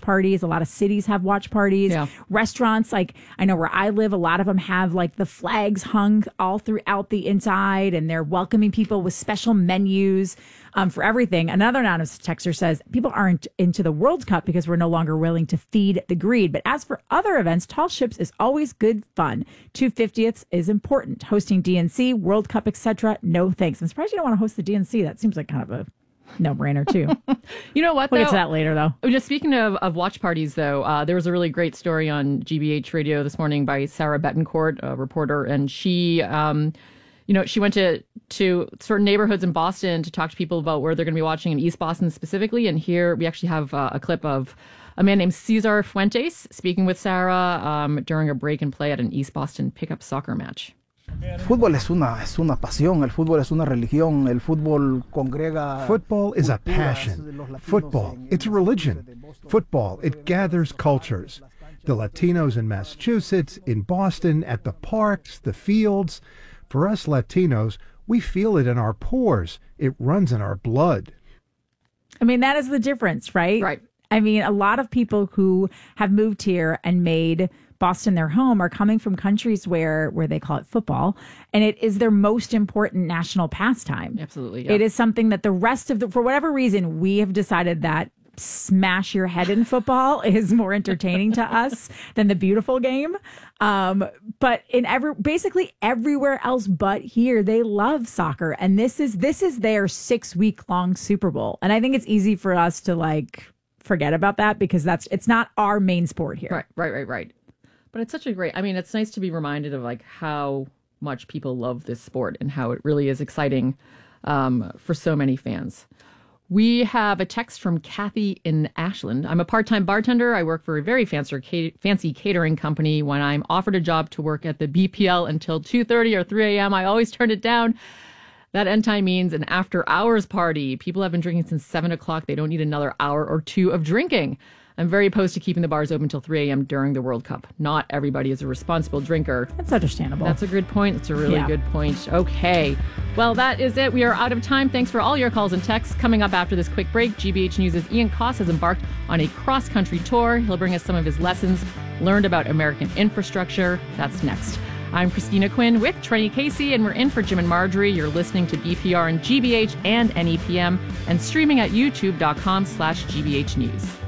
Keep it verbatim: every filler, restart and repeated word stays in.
parties. A lot of cities have watch parties. Yeah. Restaurants, like I know where I live, a lot of them have like the flags hung all throughout the inside, and they're welcoming people with special menus um, for everything. Another anonymous texter says people aren't into the World Cup because we're no longer willing to feed the greed. But as for other events, Tall Ships is always good fun. two fiftieths is important. Hosting D N C, World Cup, et cetera. No thanks. I'm surprised you don't want to host the D N C. That seems like kind of a no-brainer, too. You know what, We'll though? get to that later, though. Just speaking of, of watch parties, though, uh, there was a really great story on G B H Radio this morning by Sarah Betancourt, a reporter, and she, um, you know, she went to, to certain neighborhoods in Boston to talk to people about where they're going to be watching in East Boston specifically, and here we actually have uh, a clip of a man named Cesar Fuentes speaking with Sarah um, during a break and play at an East Boston pickup soccer match. Fútbol es una, es una pasión, el fútbol es una religión, el fútbol congrega. Football is a passion. Football, it's a religion. Football, it gathers cultures. The Latinos in Massachusetts, in Boston, at the parks, the fields. For us Latinos, we feel it in our pores. It runs in our blood. I mean, that is the difference, right? Right. I mean, a lot of people who have moved here and made Boston their home are coming from countries where where they call it football, and it is their most important national pastime. Absolutely. Yeah. It is something that the rest of the, for whatever reason, we have decided that smash your head in football is more entertaining to us than the beautiful game. Um, but in every, basically everywhere else but here, they love soccer. And this is, this is their six week long Super Bowl. And I think it's easy for us to like forget about that because that's, it's not our main sport here. Right, right, right, right. But it's such a great, I mean, it's nice to be reminded of like how much people love this sport and how it really is exciting um, for so many fans. We have a text from Kathy in Ashland. I'm a part-time bartender. I work for a very fancy, fancy catering company. When I'm offered a job to work at the B P L until two thirty or three a.m., I always turn it down. That end time means an after-hours party. People have been drinking since seven o'clock. They don't need another hour or two of drinking. I'm very opposed to keeping the bars open until three a.m. during the World Cup. Not everybody is a responsible drinker. That's understandable. That's a good point. That's a really Yeah. good point. Okay. Well, that is it. We are out of time. Thanks for all your calls and texts. Coming up after this quick break, G B H News' Ian Koss has embarked on a cross-country tour. He'll bring us some of his lessons learned about American infrastructure. That's next. I'm Christina Quinn with Trenny Casey, and we're in for Jim and Marjorie. You're listening to B P R and G B H and N E P M and streaming at youtube.com slash GBH News.